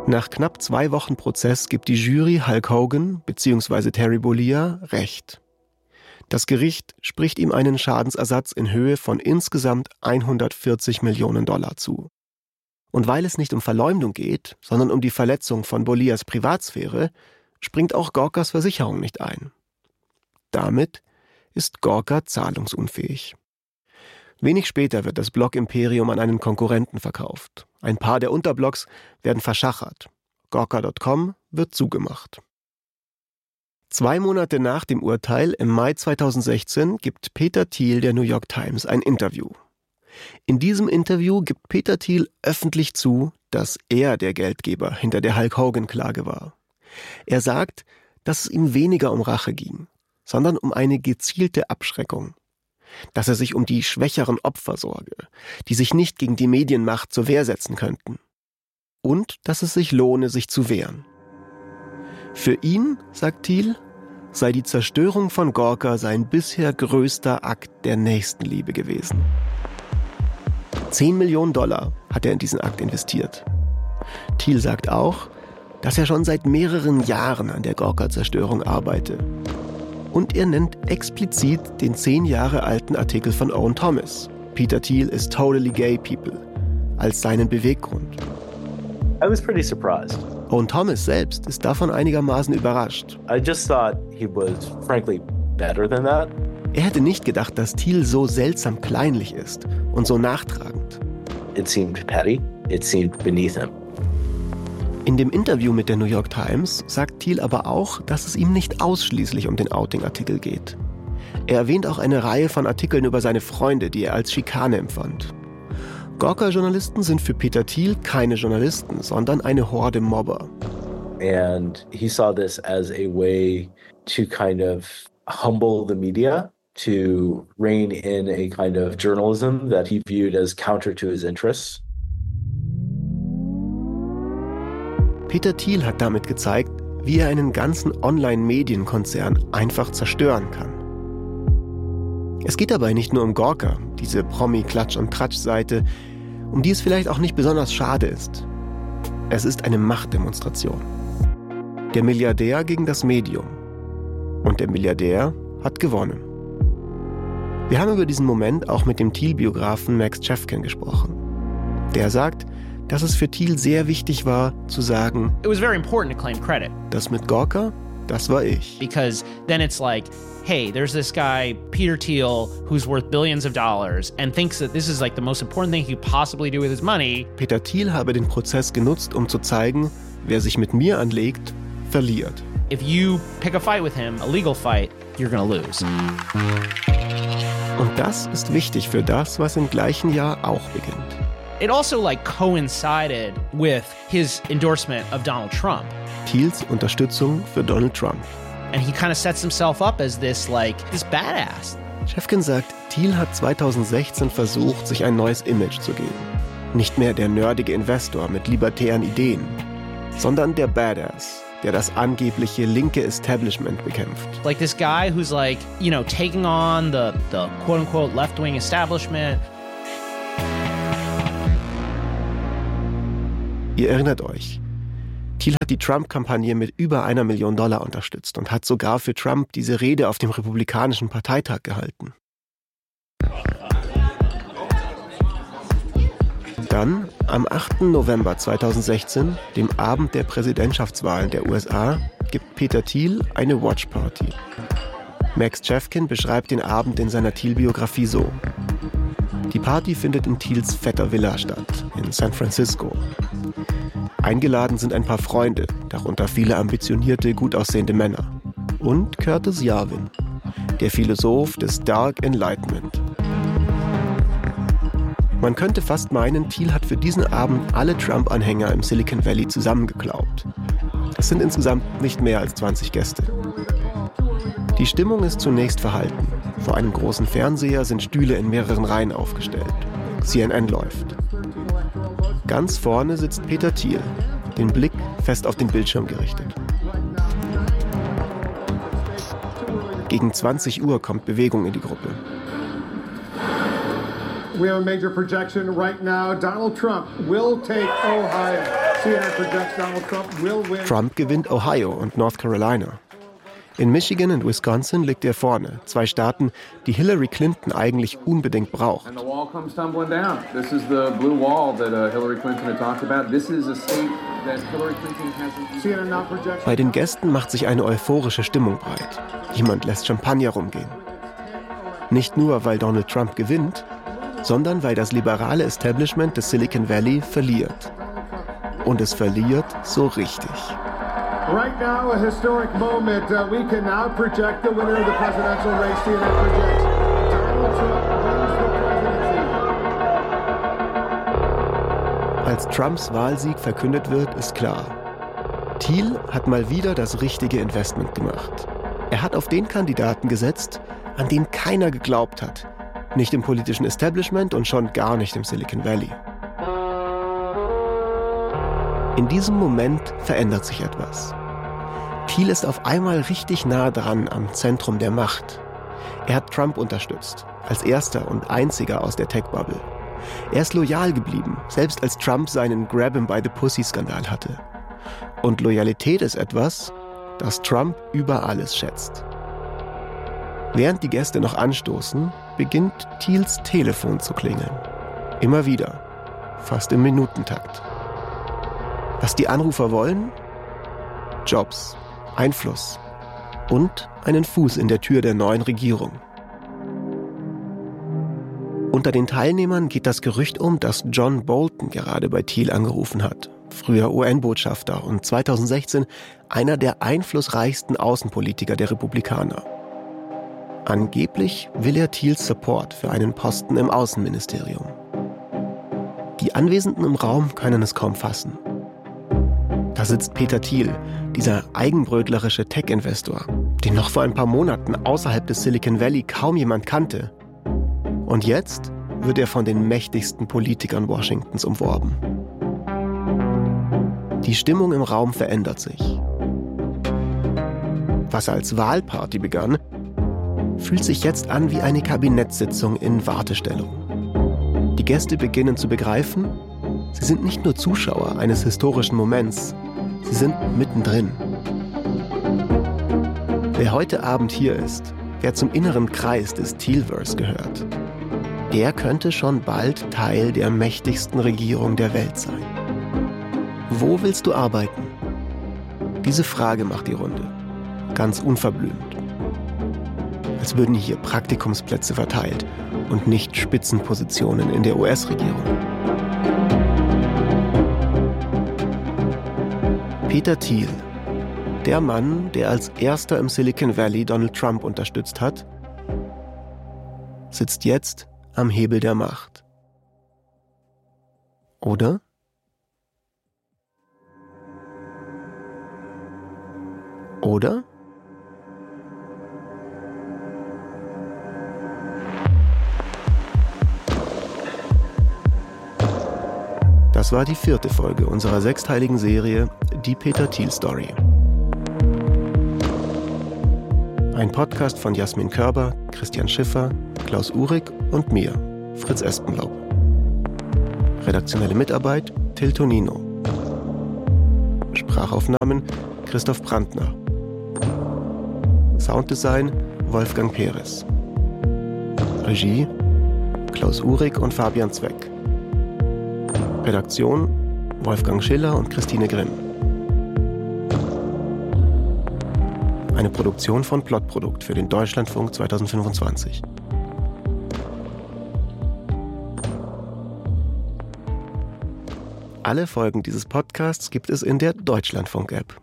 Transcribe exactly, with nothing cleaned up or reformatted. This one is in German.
Nach knapp zwei Wochen Prozess gibt die Jury Hulk Hogan bzw. Terry Bollea Recht. Das Gericht spricht ihm einen Schadensersatz in Höhe von insgesamt hundertvierzig Millionen Dollar zu. Und weil es nicht um Verleumdung geht, sondern um die Verletzung von Bolleas Privatsphäre, springt auch Gawkers Versicherung nicht ein. Damit ist Gawker zahlungsunfähig. Wenig später wird das Blog-Imperium an einen Konkurrenten verkauft. Ein paar der Unterblocks werden verschachert. Gawker Punkt com wird zugemacht. Zwei Monate nach dem Urteil, im Mai zweitausendsechzehn, gibt Peter Thiel der New York Times ein Interview. In diesem Interview gibt Peter Thiel öffentlich zu, dass er der Geldgeber hinter der Hulk Hogan-Klage war. Er sagt, dass es ihm weniger um Rache ging, sondern um eine gezielte Abschreckung. Dass er sich um die schwächeren Opfer sorge, die sich nicht gegen die Medienmacht zur Wehr setzen könnten. Und dass es sich lohne, sich zu wehren. Für ihn, sagt Thiel, sei die Zerstörung von Gawker sein bisher größter Akt der Nächstenliebe gewesen. Zehn Millionen Dollar hat er in diesen Akt investiert. Thiel sagt auch, dass er schon seit mehreren Jahren an der Gawker-Zerstörung arbeite. Und er nennt explizit den zehn Jahre alten Artikel von Owen Thomas, Peter Thiel is totally gay people, als seinen Beweggrund. I was pretty surprised. Owen Thomas selbst ist davon einigermaßen überrascht. I just thought he was frankly better than that. Er hätte nicht gedacht, dass Thiel so seltsam kleinlich ist und so nachtragend. It seemed petty. It seemed beneath him. In dem Interview mit der New York Times sagt Thiel aber auch, dass es ihm nicht ausschließlich um den Outing-Artikel geht. Er erwähnt auch eine Reihe von Artikeln über seine Freunde, die er als Schikane empfand. Gawker-Journalisten sind für Peter Thiel keine Journalisten, sondern eine Horde Mobber. And he saw this as a way to kind of humble the media, to rein in a kind of journalism that he viewed as counter to his interests. Peter Thiel hat damit gezeigt, wie er einen ganzen Online-Medienkonzern einfach zerstören kann. Es geht dabei nicht nur um Gawker, diese Promi-Klatsch- und Tratsch-Seite, um die es vielleicht auch nicht besonders schade ist. Es ist eine Machtdemonstration. Der Milliardär gegen das Medium. Und der Milliardär hat gewonnen. Wir haben über diesen Moment auch mit dem Thiel-Biografen Max Chefkin gesprochen. Der sagt, dass es für Thiel sehr wichtig war, zu sagen, It was very important to claim credit. Das mit Gawker, das war ich. Because then it's like, hey, there's this guy, Peter Thiel, who's worth billions of dollars and thinks that this is like the most important thing he could possibly do with his money. Peter Thiel habe den Prozess genutzt, um zu zeigen, wer sich mit mir anlegt, verliert. If you pick a fight with him, a legal fight, you're gonna lose. Und das ist wichtig für das, was im gleichen Jahr auch beginnt. It also like coincided with his endorsement of Donald Trump. Thiels Unterstützung für Donald Trump. And he kind of sets himself up as this like this badass. Chefkin sagt, Thiel hat zweitausendsechzehn versucht, sich ein neues Image zu geben. Nicht mehr der nerdige Investor mit libertären Ideen, sondern der Badass, der das angebliche linke Establishment bekämpft. Like this guy who's like, you know, taking on the the quote-unquote left-wing establishment. Ihr erinnert euch, Thiel hat die Trump-Kampagne mit über einer Million Dollar unterstützt und hat sogar für Trump diese Rede auf dem Republikanischen Parteitag gehalten. Dann, am achten November zweitausendsechzehn, dem Abend der Präsidentschaftswahlen der U S A, gibt Peter Thiel eine Watchparty. Max Chefkin beschreibt den Abend in seiner Thiel-Biografie so. Die Party findet in Thiels fetter Villa statt, in San Francisco. Eingeladen sind ein paar Freunde, darunter viele ambitionierte, gut aussehende Männer. Und Curtis Yarvin, der Philosoph des Dark Enlightenment. Man könnte fast meinen, Thiel hat für diesen Abend alle Trump-Anhänger im Silicon Valley zusammengeklaubt. Das sind insgesamt nicht mehr als zwanzig Gäste. Die Stimmung ist zunächst verhalten. Vor einem großen Fernseher sind Stühle in mehreren Reihen aufgestellt. C N N läuft. Ganz vorne sitzt Peter Thiel, den Blick fest auf den Bildschirm gerichtet. Gegen zwanzig Uhr kommt Bewegung in die Gruppe. We have a major projection right now. Donald Trump will take Ohio. C N N projects Donald Trump will win. Trump gewinnt Ohio und North Carolina. In Michigan und Wisconsin liegt er vorne, zwei Staaten, die Hillary Clinton eigentlich unbedingt braucht. And the wall comes tumbling down. This is the blue wall that uh, Hillary Clinton had talked about. This is a state that Hillary Clinton hasn't. C N N now projects. Bei den Gästen macht sich eine euphorische Stimmung breit. Jemand lässt Champagner rumgehen. Nicht nur, weil Donald Trump gewinnt, sondern weil das liberale Establishment des Silicon Valley verliert. Und es verliert so richtig. Right now, a historic moment. Uh, we can now project the winner of the presidential race. C N N projects Donald Trump wins the presidency. Als Trumps Wahlsieg verkündet wird, ist klar: Thiel hat mal wieder das richtige Investment gemacht. Er hat auf den Kandidaten gesetzt, an den keiner geglaubt hat. Nicht im politischen Establishment und schon gar nicht im Silicon Valley. In diesem Moment verändert sich etwas. Thiel ist auf einmal richtig nah dran am Zentrum der Macht. Er hat Trump unterstützt, als erster und einziger aus der Tech-Bubble. Er ist loyal geblieben, selbst als Trump seinen Grab-him-by-the-Pussy-Skandal hatte. Und Loyalität ist etwas, das Trump über alles schätzt. Während die Gäste noch anstoßen, beginnt Thiels Telefon zu klingeln. Immer wieder, fast im Minutentakt. Was die Anrufer wollen? Jobs, Einfluss und einen Fuß in der Tür der neuen Regierung. Unter den Teilnehmern geht das Gerücht um, dass John Bolton gerade bei Thiel angerufen hat, früher U N-Botschafter und zweitausendsechzehn einer der einflussreichsten Außenpolitiker der Republikaner. Angeblich will er Thiels Support für einen Posten im Außenministerium. Die Anwesenden im Raum können es kaum fassen. Da sitzt Peter Thiel, dieser eigenbrötlerische Tech-Investor, den noch vor ein paar Monaten außerhalb des Silicon Valley kaum jemand kannte. Und jetzt wird er von den mächtigsten Politikern Washingtons umworben. Die Stimmung im Raum verändert sich. Was als Wahlparty begann, fühlt sich jetzt an wie eine Kabinettssitzung in Wartestellung. Die Gäste beginnen zu begreifen, sie sind nicht nur Zuschauer eines historischen Moments, sie sind mittendrin. Wer heute Abend hier ist, wer zum inneren Kreis des Thielverse gehört, der könnte schon bald Teil der mächtigsten Regierung der Welt sein. Wo willst du arbeiten? Diese Frage macht die Runde, ganz unverblümt. Als würden hier Praktikumsplätze verteilt und nicht Spitzenpositionen in der U S-Regierung. Peter Thiel, der Mann, der als erster im Silicon Valley Donald Trump unterstützt hat, sitzt jetzt am Hebel der Macht. Oder? Oder? Das war die vierte Folge unserer sechsteiligen Serie Die Peter Thiel Story. Ein Podcast von Jasmin Körber, Christian Schiffer, Klaus Uhrig und mir, Fritz Espenlaub. Redaktionelle Mitarbeit Till Tonino. Sprachaufnahmen Christoph Brandner. Sounddesign Wolfgang Perez. Regie Klaus Uhrig und Fabian Zweck. Redaktion Wolfgang Schiller und Christine Grimm. Eine Produktion von Plotprodukt für den Deutschlandfunk zweitausendfünfundzwanzig. Alle Folgen dieses Podcasts gibt es in der Deutschlandfunk-App.